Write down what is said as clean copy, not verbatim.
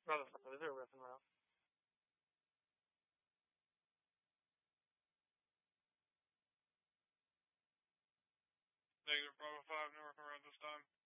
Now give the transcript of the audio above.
Motherfucker, they're ripping around. Negative Bravo 5, North around this time.